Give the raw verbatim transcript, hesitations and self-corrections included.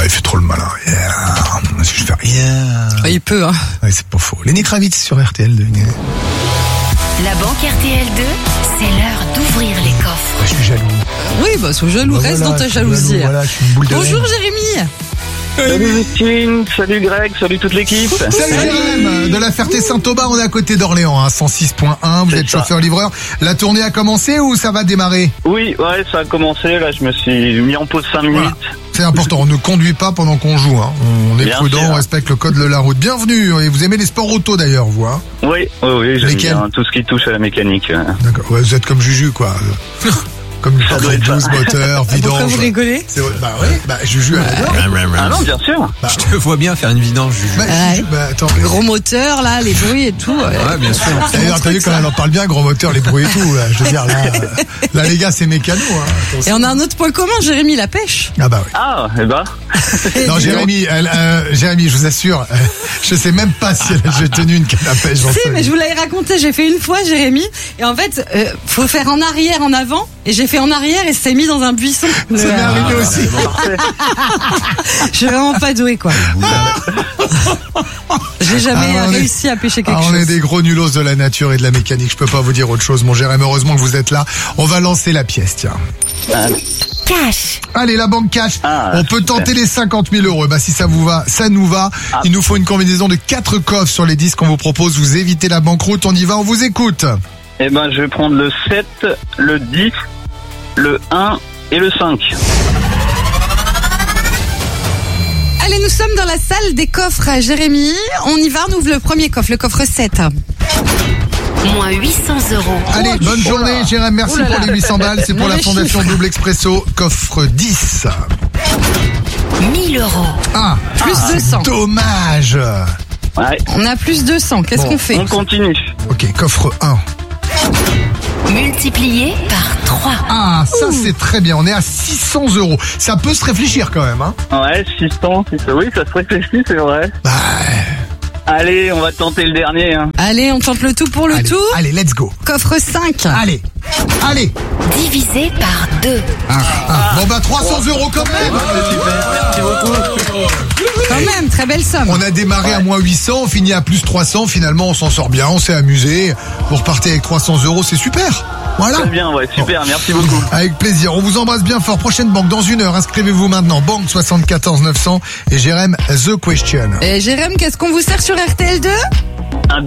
il fait trop le malin. Yeah. Si je fais rien. Ah, il peut, hein. Ouais, c'est pas faux. Lenny Kravitz sur R T L deux. La banque R T L deux, c'est l'heure d'ouvrir les coffres. Ouais, je suis jaloux. Oui, bah, sois jaloux, Bah, reste voilà, dans ta je suis jalousie. jaloux, voilà, je suis une boule de Bonjour, laine. Jérémy. Salut Justine, salut Greg, salut toute l'équipe. Salut Jérém, de la Ferté-Saint-Aubin, on est à côté d'Orléans, hein, cent six point un, vous C'est êtes ça. chauffeur-livreur. La tournée a commencé ou ça va démarrer? Oui, ouais, ça a commencé, là je me suis mis en pause cinq minutes. Voilà. C'est important, on ne conduit pas pendant qu'on joue, hein. On est Bien prudent, sûr. on respecte le code de la route. Bienvenue, et vous aimez les sports auto d'ailleurs, vous, hein? Oui, oui, oui, j'aime Lesquels? bien tout ce qui touche à la mécanique. D'accord, ouais, vous êtes comme Juju, quoi. Comme une doit être douze ça. moteur, Pourquoi vidange. vous rigolez? C'est vrai. Bah oui, bah Juju, elle adore. Ah non, bien sûr. Bah, Je te vois bien faire une vidange, Juju. bah, Ouais. Juju, bah attends. Gros moteur, là, les bruits et tout. ouais. Ouais, bien sûr. D'ailleurs, t'as vu quand elle en parle bien, gros moteur, les bruits et tout, là. Je veux dire, là, euh, là les gars, c'est mécano, hein. Attention. Et on a un autre point commun, Jérémy, la pêche. Ah bah oui. Ah, eh ben. Non, Jérémy, elle, euh, Jérémy, je vous assure, euh, je sais même pas si elle a déjà tenu une canne à pêche dans Si, sa mais vie. je vous l'avais raconté, j'ai fait une fois, Jérémy, et en fait, euh, faut faire en arrière, en avant, et j'ai fait en arrière et c'est mis dans un buisson. Ça Le- m'est arrivé aussi. Je suis vraiment pas douée, quoi. J'ai jamais Ah, on est- réussi à pêcher quelque Ah, on est chose. des gros nulos de la nature et de la mécanique. Je peux pas vous dire autre chose, mon Jérémy. Heureusement que vous êtes là. On va lancer la pièce, tiens. Cash. Allez, la banque cash. Ah, on peut super. tenter les cinquante mille euros. Bah, si ça vous va, ça nous va. Ah. Il nous faut une combinaison de quatre coffres sur les dix qu'on vous propose. Vous évitez la banqueroute. On y va, on vous écoute. Eh ben, je vais prendre le sept, le dix, le un et le cinq. Allez, nous sommes dans la salle des coffres, Jérémy. On y va, on ouvre le premier coffre, le coffre sept. Moins huit cents euros. Allez, bonne journée, Jérémy. Merci Oh là pour là. les huit cents balles. C'est pour Mauvais la Fondation chiffre. Double Expresso. Coffre dix. mille euros. Ah, Plus deux cents. dommage. Ouais, On a plus deux cents. Qu'est-ce Bon, qu'on fait? on continue. Ok, coffre un. Multiplié par trois. Ah, ça c'est très bien. On est à six cents euros. Ça peut se réfléchir quand même, hein. Ouais, six cents, six cents. Oui, ça se réfléchit, c'est vrai. Bah, Allez, on va tenter le dernier. Hein. Allez, on tente le tout pour le allez, tout. allez, let's go. Coffre cinq. Allez, allez. Divisé par deux. Ah, ah. Bon bah trois cents euros quand même. Merci beaucoup. Quand même, très belle somme. On a démarré à moins huit cents, on finit à plus trois cents. Finalement, on s'en sort bien, on s'est amusé. Vous repartez avec trois cents euros, c'est super. Voilà. Très bien, ouais, super, merci beaucoup. Avec plaisir. On vous embrasse bien fort. Prochaine banque dans une heure. Inscrivez-vous maintenant. Banque soixante-quatorze neuf cents et Jérém The Question. Et Jérém, qu'est-ce qu'on vous sert sur R T L deux? Un